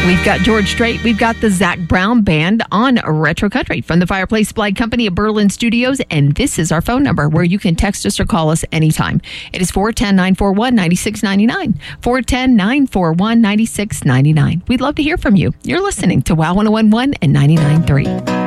We've got George Strait. We've got the Zach Brown Band on Retro Country from the Fireplace Supply Company at Berlin Studios. And this is our phone number where you can text us or call us anytime. It is 410-941-9699. 410-941-9699. We'd love to hear from you. You're listening to WOW 1011 and 99.3.